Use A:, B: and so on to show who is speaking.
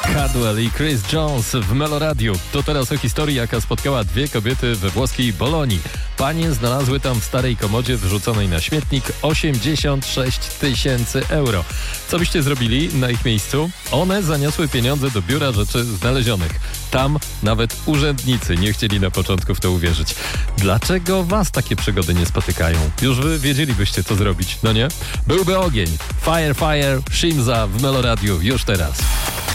A: Cadwell i Chris Jones w Meloradiu. To teraz o historii, jaka spotkała dwie kobiety we włoskiej Bolonii. Panie znalazły tam w starej komodzie wyrzuconej na śmietnik 86 000 euro. Co byście zrobili na ich miejscu? One zaniosły pieniądze do biura rzeczy znalezionych. Tam nawet urzędnicy nie chcieli na początku w to uwierzyć. Dlaczego was takie przygody nie spotykają? Już wy wiedzielibyście, co zrobić, no nie? Byłby ogień. Fire, Shimza w Meloradiu już teraz.